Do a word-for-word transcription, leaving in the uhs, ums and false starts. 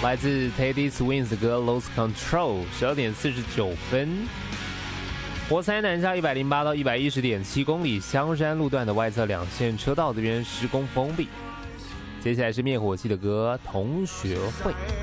来自 Teddy Swims 的歌 Lose Control。十二点四十九分，活塞南下一百零八到一百一十点七公里，香山路段的外侧两线车道这边施工封闭。接下来是灭火器的歌同学会。